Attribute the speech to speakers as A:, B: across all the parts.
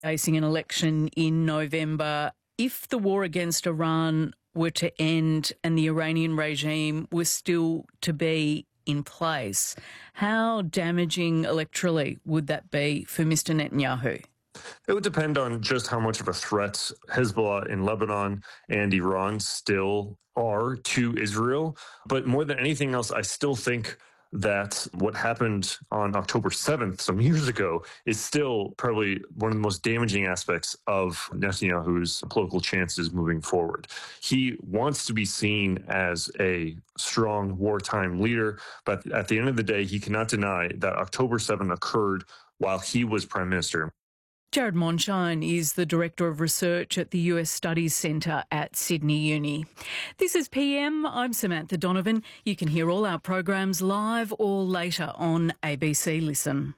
A: facing an election in November. If the war against Iran were to end and the Iranian regime was still to be in place, how damaging electorally would that be for Mr. Netanyahu?
B: It would depend on just how much of a threat Hezbollah in Lebanon and Iran still are to Israel. But more than anything else, I still think that what happened on October 7th, some years ago, is still probably one of the most damaging aspects of Netanyahu's political chances moving forward. He wants to be seen as a strong wartime leader, but at the end of the day, he cannot deny that October 7th occurred while he was prime minister.
A: Jared Monshine is the Director of Research at the US Studies Centre at Sydney Uni. This is PM. I'm Samantha Donovan. You can hear all our programs live or later on ABC Listen.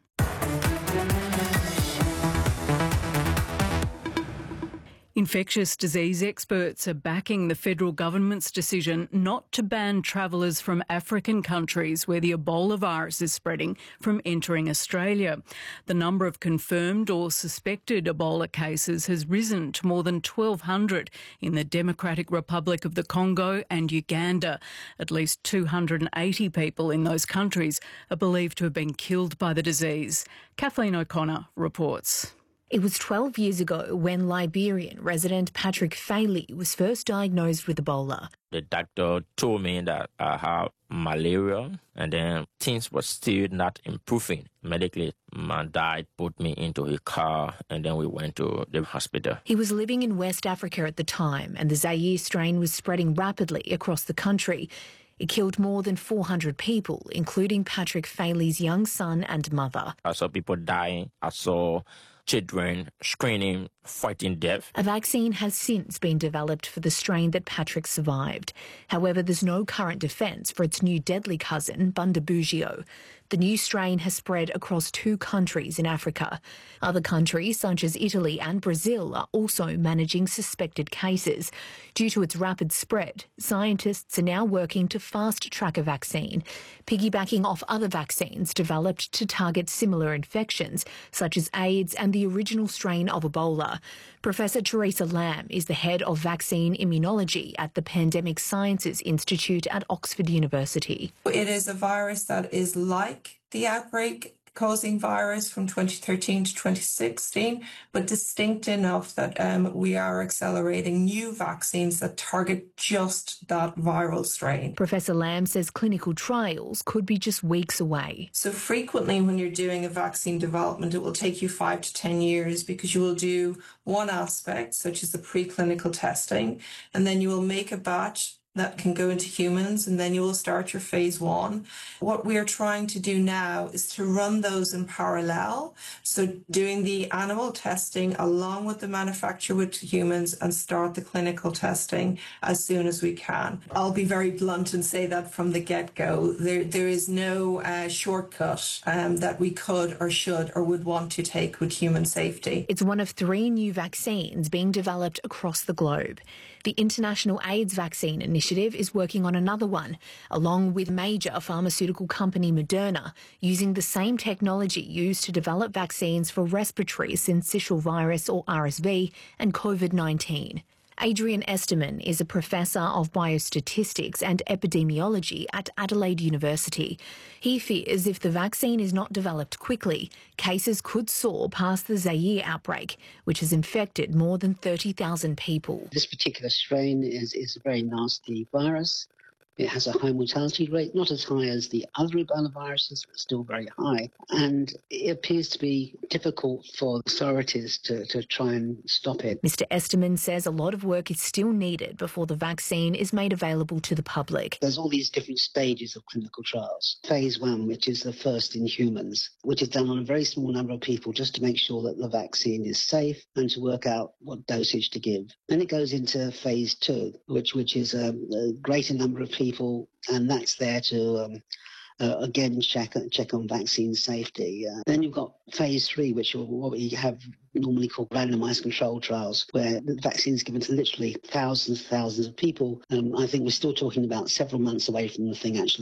A: Infectious disease experts are backing the federal government's decision not to ban travellers from African countries where the Ebola virus is spreading from entering Australia. The number of confirmed or suspected Ebola cases has risen to more than 1,200 in the Democratic Republic of the Congo and Uganda. At least 280 people in those countries are believed to have been killed by the disease. Kathleen O'Connor reports.
C: It was 12 years ago when Liberian resident Patrick Failey was first diagnosed with Ebola.
D: The doctor told me that I have malaria, and then things were still not improving. Medically, my dad put me into a car, and then we went to the hospital.
C: He was living in West Africa at the time, and the Zaire strain was spreading rapidly across the country. It killed more than 400 people, including Patrick Failey's young son and mother.
D: I saw people dying. I saw children screaming, fighting death.
C: A vaccine has since been developed for the strain that Patrick survived. However, there's no current defence for its new deadly cousin, Bundibugyo. The new strain has spread across 2 countries in Africa. Other countries, such as Italy and Brazil, are also managing suspected cases. Due to its rapid spread, scientists are now working to fast-track a vaccine, piggybacking off other vaccines developed to target similar infections, such as AIDS and the original strain of Ebola. Professor Teresa Lamb is the head of vaccine immunology at the Pandemic Sciences Institute at Oxford University.
E: It is a virus that is like the outbreak causing virus from 2013 to 2016, but distinct enough that we are accelerating new vaccines that target just that viral strain.
C: Professor Lamb says clinical trials could be just weeks away.
E: So frequently when you're doing a vaccine development, it will take you 5 to 10 years because you will do one aspect, such as the preclinical testing, and then you will make a batch that can go into humans, and then you will start your phase 1. What we are trying to do now is to run those in parallel. So doing the animal testing along with the manufacture with humans and start the clinical testing as soon as we can. I'll be very blunt and say that from the get-go. There is no shortcut that we could or should or would want to take with human safety.
C: It's one of 3 new vaccines being developed across the globe. The International AIDS Vaccine Initiative is working on another one, along with major pharmaceutical company Moderna, using the same technology used to develop vaccines for respiratory syncytial virus or RSV and COVID-19. Adrian Esterman is a professor of biostatistics and epidemiology at Adelaide University. He fears if the vaccine is not developed quickly, cases could soar past the Zaire outbreak, which has infected more than 30,000 people.
F: This particular strain is a very nasty virus. It has a high mortality rate, not as high as the other Ebola viruses, but still very high. And it appears to be difficult for authorities to try and stop it.
C: Mr. Esterman says a lot of work is still needed before the vaccine is made available to the public.
F: There's all these different stages of clinical trials. Phase 1, which is the first in humans, which is done on a very small number of people just to make sure that the vaccine is safe and to work out what dosage to give. Then it goes into phase 2, which is a greater number of people, and that's there to again check on vaccine safety. Then you've got phase 3, which are what we have normally called randomized controlled trials, where the vaccine is given to literally thousands of people. I think we're still talking about several months away from the thing actually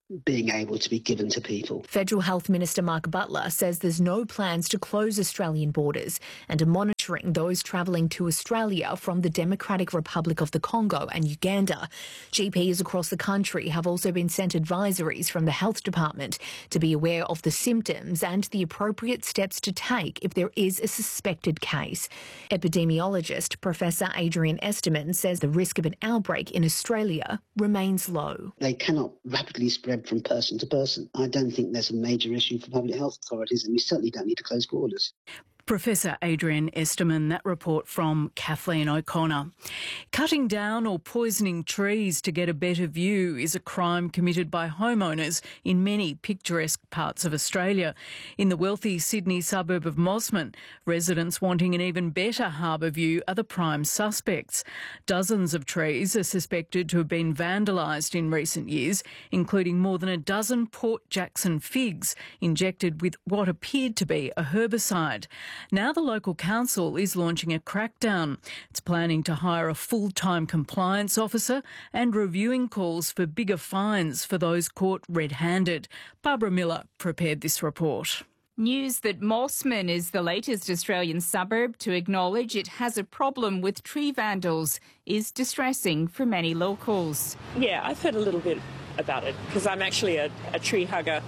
F: being able to be given to people.
C: Federal Health Minister Mark Butler says there's no plans to close Australian borders and are monitoring those travelling to Australia from the Democratic Republic of the Congo and Uganda. GPs across the country have also been sent advisories from the Health Department to be aware of the symptoms and the appropriate steps to take if there is a suspected case. Epidemiologist Professor Adrian Esterman says the risk of an outbreak in Australia remains low.
F: They cannot rapidly spread from person to person. I don't think there's a major issue for public health authorities, and we certainly don't need to close borders.
A: Professor Adrian Esterman, that report from Kathleen O'Connor. Cutting down or poisoning trees to get a better view is a crime committed by homeowners in many picturesque parts of Australia. In the wealthy Sydney suburb of Mosman, residents wanting an even better harbour view are the prime suspects. Dozens of trees are suspected to have been vandalised in recent years, including more than a dozen Port Jackson figs injected with what appeared to be a herbicide. Now the local council is launching a crackdown. It's planning to hire a full-time compliance officer and reviewing calls for bigger fines for those caught red-handed. Barbara Miller prepared this report.
G: News that Mosman is the latest Australian suburb to acknowledge it has a problem with tree vandals is distressing for many locals.
H: Yeah, I've heard a little bit about it because I'm actually a tree hugger.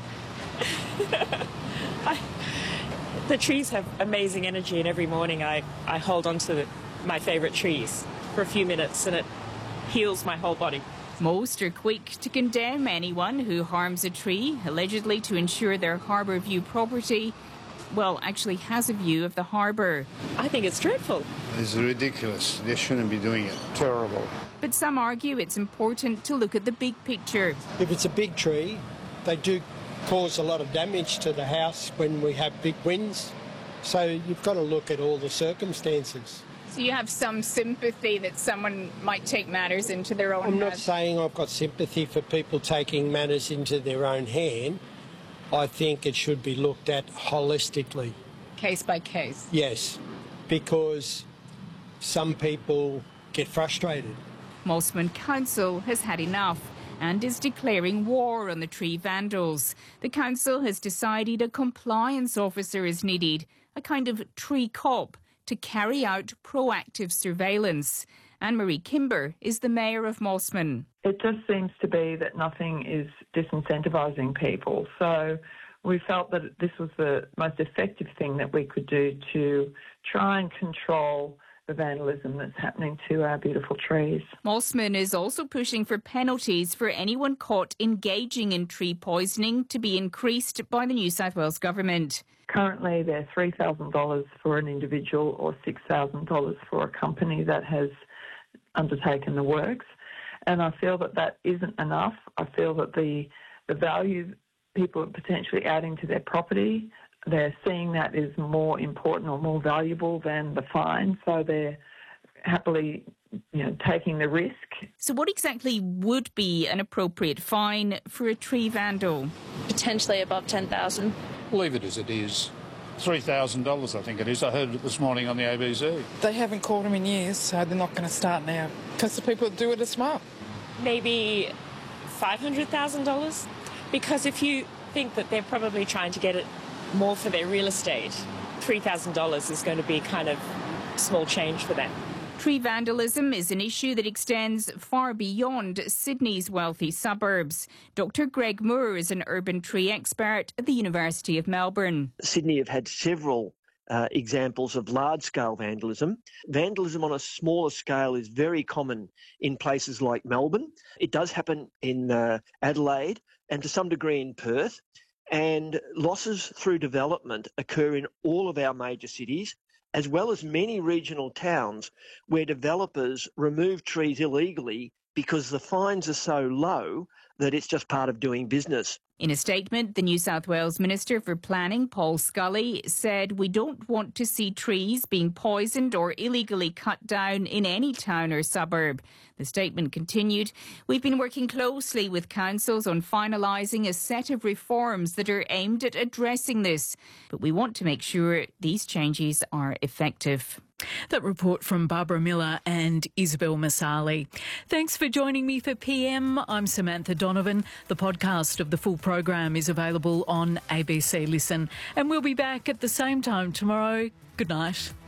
H: The trees have amazing energy, and every morning I hold on to my favourite trees for a few minutes and it heals my whole body.
G: Most are quick to condemn anyone who harms a tree, allegedly to ensure their harbour view property, well, actually has a view of the harbour.
H: I think it's dreadful.
I: It's ridiculous. They shouldn't be doing it. Terrible.
G: But some argue it's important to look at the big picture.
J: If it's a big tree, they do cause a lot of damage to the house when we have big winds. So you've got to look at all the circumstances.
G: So you have some sympathy that someone might take matters into their own hands?
J: I'm not saying I've got sympathy for people taking matters into their own hand. I think it should be looked at holistically.
G: Case by case?
J: Yes, because some people get frustrated.
G: Mosman Council has had enough and is declaring war on the tree vandals. The council has decided a compliance officer is needed, a kind of tree cop, to carry out proactive surveillance. Anne-Marie Kimber is the mayor of Mosman.
K: It just seems to be that nothing is disincentivising people. So we felt that this was the most effective thing that we could do to try and control the vandalism that's happening to our beautiful trees.
G: Mosman is also pushing for penalties for anyone caught engaging in tree poisoning to be increased by the New South Wales government.
K: Currently, they're $3,000 for an individual or $6,000 for a company that has undertaken the works. And I feel that that isn't enough. I feel that the value people are potentially adding to their property, they're seeing that is more important or more valuable than the fine, so they're happily, taking the risk.
G: So what exactly would be an appropriate fine for a tree vandal?
L: Potentially above $10,000.
I: Leave it as it is. $3,000, I think it is. I heard it this morning on the ABC.
M: They haven't caught them in years, so they're not going to start now because the people that do it are smart.
H: Maybe $500,000, because if you think that they're probably trying to get it more for their real estate, $3,000 is going to be kind of small change for them.
G: Tree vandalism is an issue that extends far beyond Sydney's wealthy suburbs. Dr. Greg Moore is an urban tree expert at the University of Melbourne.
N: Sydney have had several examples of large-scale vandalism. Vandalism on a smaller scale is very common in places like Melbourne. It does happen in Adelaide and to some degree in Perth. And losses through development occur in all of our major cities, as well as many regional towns where developers remove trees illegally because the fines are so low that it's just part of doing business.
G: In a statement, the New South Wales Minister for Planning, Paul Scully, said we don't want to see trees being poisoned or illegally cut down in any town or suburb. The statement continued, we've been working closely with councils on finalising a set of reforms that are aimed at addressing this, but we want to make sure these changes are effective.
A: That report from Barbara Miller and Isabel Masali. Thanks for joining me for PM. I'm Samantha Donovan. The podcast of the full program is available on ABC Listen. And we'll be back at the same time tomorrow. Good night.